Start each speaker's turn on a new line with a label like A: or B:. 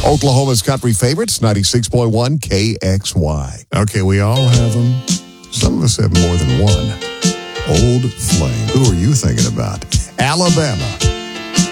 A: Oklahoma's country favorites, 96.1 KXY. Okay, we all have them. Some of us have more than one. Old Flame. Who are you thinking about? Alabama.